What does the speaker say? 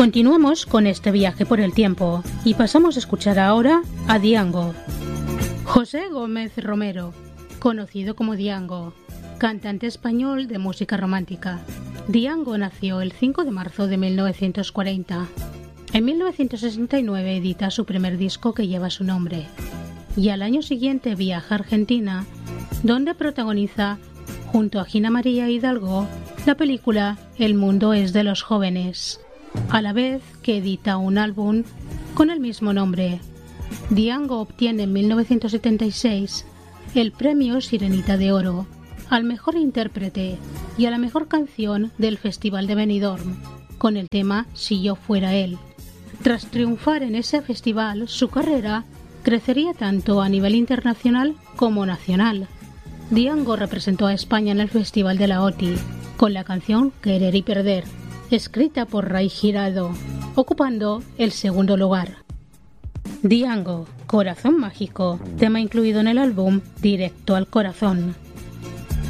Continuamos con este viaje por el tiempo y pasamos a escuchar ahora a Diango. José Gómez Romero, conocido como Diango, cantante español de música romántica. Diango nació el 5 de marzo de 1940. En 1969 edita su primer disco que lleva su nombre y al año siguiente viaja a Argentina, donde protagoniza, junto a Gina María Hidalgo, la película El mundo es de los jóvenes, a la vez que edita un álbum con el mismo nombre. Diango obtiene en 1976 el premio Sirenita de Oro al mejor intérprete y a la mejor canción del Festival de Benidorm con el tema Si yo fuera él. Tras triunfar en ese festival, su carrera crecería tanto a nivel internacional como nacional. Diango representó a España en el Festival de la OTI con la canción Querer y Perder, escrita por Ray Girado, ocupando el segundo lugar. Diango, Corazón Mágico, tema incluido en el álbum Directo al Corazón.